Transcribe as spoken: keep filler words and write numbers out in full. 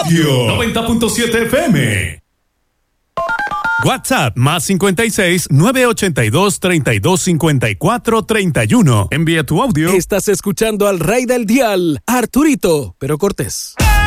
audio noventa punto siete F M. WhatsApp más cincuenta y seis, nueve ochenta y dos, treinta y dos, cincuenta y cuatro, treinta y uno. Envía tu audio. Estás escuchando al rey del dial, Arturito, pero Cortés.